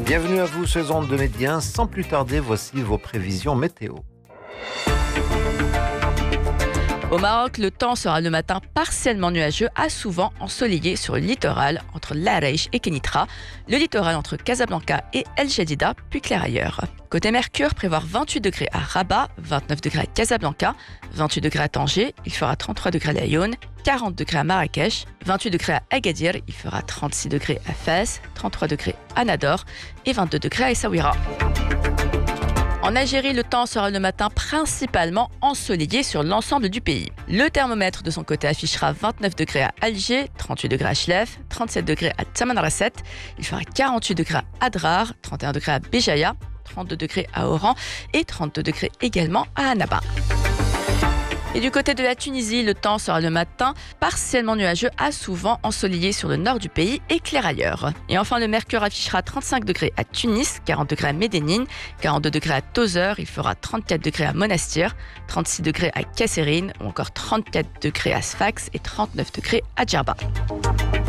Bienvenue à vous sur les ondes de Médien. Sans plus tarder, voici vos prévisions météo. Au Maroc, le temps sera le matin partiellement nuageux à souvent ensoleillé sur le littoral entre Lareich et Kenitra, le littoral entre Casablanca et El Jadida, puis clair ailleurs. Côté Mercure, prévoir 28 degrés à Rabat, 29 degrés à Casablanca, 28 degrés à Tanger, il fera 33 degrés à Laayoune, 40 degrés à Marrakech, 28 degrés à Agadir, il fera 36 degrés à Fès, 33 degrés à Nador et 22 degrés à Essaouira. En Algérie, le temps sera le matin principalement ensoleillé sur l'ensemble du pays. Le thermomètre de son côté affichera 29 degrés à Alger, 38 degrés à Chlef, 37 degrés à Tamanrasset, il fera 48 degrés à Adrar, 31 degrés à Béjaïa, 32 degrés à Oran et 32 degrés également à Annaba. Et du côté de la Tunisie, le temps sera le matin partiellement nuageux à souvent ensoleillé sur le nord du pays et clair ailleurs. Et enfin, le mercure affichera 35 degrés à Tunis, 40 degrés à Médénine, 42 degrés à Tozeur, il fera 34 degrés à Monastir, 36 degrés à Kasserine ou encore 34 degrés à Sfax et 39 degrés à Djerba.